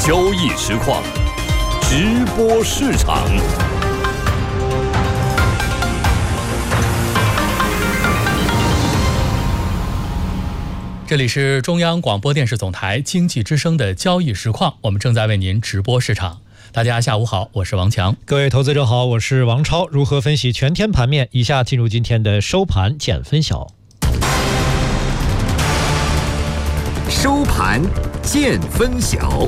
交易实况，直播市场。 这里是中央广播电视总台经济之声的交易实况，我们正在为您直播市场。大家下午好，我是王强。 各位投资者好，我是王超。如何分析全天盘面？以下进入今天的收盘见分晓。 收盘见分晓。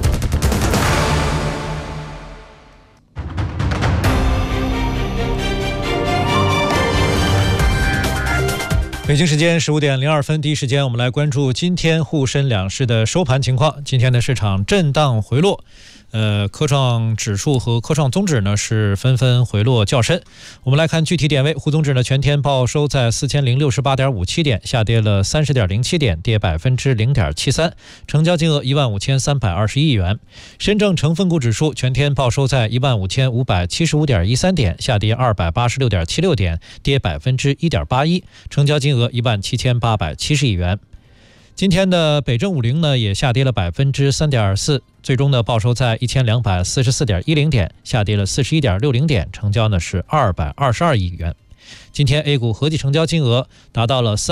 北京时间15点02分，第一时间我们来关注今天沪深两市的收盘情况。今天的市场震荡回落，科创指数和科创综指呢是纷纷回落较深。我们来看具体点位，沪综指呢全天报收在4068.57点，下跌了30.07点，跌0.73%，成交金额15320亿元。深证成分股指数全天报收在15575.13点，下跌286.76点，跌1.81%，成交金额17870亿元。今天的北证50呢也下跌了3.24%，最终呢报收在1244.10点，下跌了41.60点，成交呢是222亿元。今天 A 股合计成交金额达到了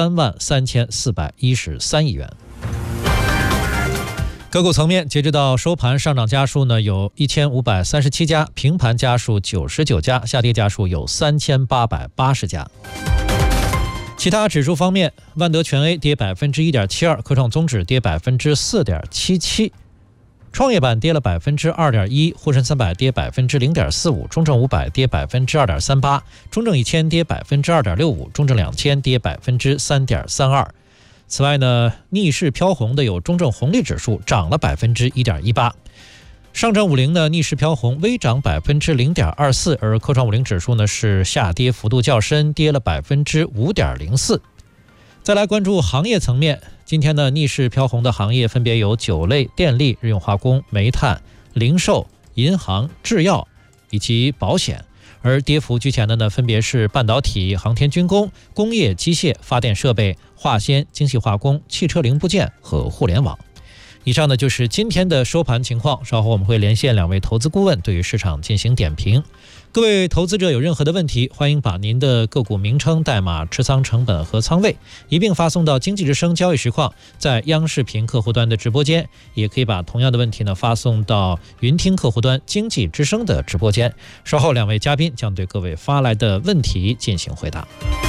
33413亿元。个股层面，截止到收盘，上涨家数呢有1537家，平盘家数99家，下跌家数有3880家。其他指数方面，万德全 A 跌1.72%，科创综指跌4.77%，创业板跌了2.1%，沪深300跌0.45%，中证500跌2.38%，中证1000跌2.65%，中证2000跌3.32%。此外呢，逆势飘红的有中证红利指数涨了1.18%。上证50呢逆势飘红，微涨0.24%，而科创50指数呢是下跌幅度较深，跌了5.04%。再来关注行业层面，今天呢逆势飘红的行业分别有酒类、电力、日用化工、煤炭、零售、银行、制药以及保险，而跌幅居前的呢分别是半导体、航天军工、工业机械、发电设备、化纤、精细化工、汽车零部件和互联网。以上呢就是今天的收盘情况，稍后我们会连线两位投资顾问对于市场进行点评。各位投资者有任何的问题，欢迎把您的个股名称、代码、持仓成本和仓位一并发送到经济之声交易实况在央视频客户端的直播间，也可以把同样的问题呢发送到云听客户端经济之声的直播间。稍后两位嘉宾将对各位发来的问题进行回答。